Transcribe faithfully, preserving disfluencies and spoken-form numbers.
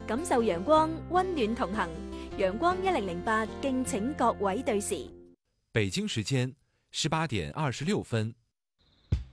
感受陽光，温暖同行。陽光一零零八，敬請各位對時。 北京時間十八點二十六分。